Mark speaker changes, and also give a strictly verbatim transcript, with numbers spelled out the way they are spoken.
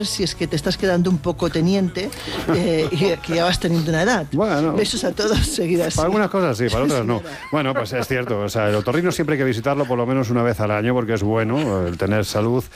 Speaker 1: si es que te estás quedando un poco teniente eh, y que ya vas teniendo una edad.
Speaker 2: Bueno,
Speaker 1: besos a todos, seguir así.
Speaker 2: Para algunas cosas sí, para otras no. Bueno, pues es cierto, o sea, el otorrino siempre hay que visitarlo por lo menos una vez al año porque es bueno el tener salud